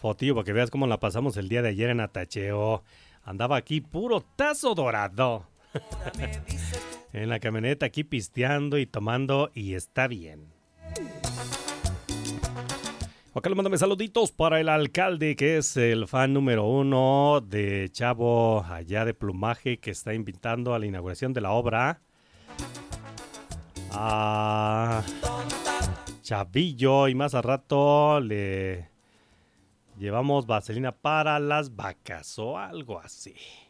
fotillo para que veas cómo la pasamos el día de ayer en Atacheo. Andaba aquí puro tazo dorado. En la camioneta aquí pisteando y tomando y está bien. Acá le mándame saluditos para el alcalde, que es el fan número 1 de Chavo allá de Plumaje, que está invitando a la inauguración de la obra. A Chavillo, y más a rato le llevamos vaselina para las vacas o algo así.